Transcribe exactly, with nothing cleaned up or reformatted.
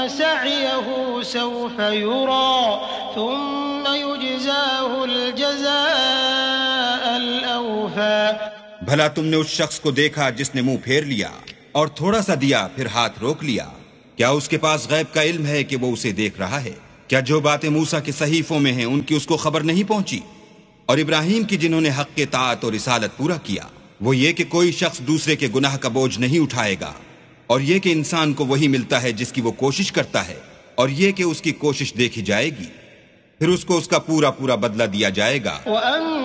सअयहु सौफ युरा थुम्मा युज्ज़ाहुल जज़ाअल औफा। भला तुमने उस शख्स को देखा जिसने मुंह फेर लिया और थोड़ा सा दिया फिर हाथ रोक लिया? क्या उसके पास गैब का इल्म है कि वो उसे देख रहा है? क्या जो बातें मूसा के सहीफों में हैं उनकी उसको खबर नहीं पहुंची? और इब्राहिम की जिन्होंने हक के ताअत और रिसालत पूरा किया, वो ये कि कोई शख्स दूसरे के गुनाह का बोझ नहीं उठाएगा, और ये कि इंसान को वही मिलता है जिसकी वो कोशिश करता है, और ये कि उसकी कोशिश देखी जाएगी, फिर उसको उसका पूरा पूरा बदला दिया जाएगा।